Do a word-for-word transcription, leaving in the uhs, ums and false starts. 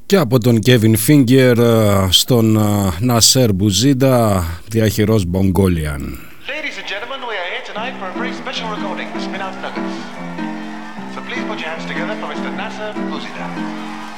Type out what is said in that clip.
Και από τον Kevin Finger στον Nasser Bouzida, διαχειρός Mongolian. Ladies and gentlemen, we are here tonight for a very special recording, the Spin Out Nuggets. So please put your hands together for Mister Nasser Bouzida.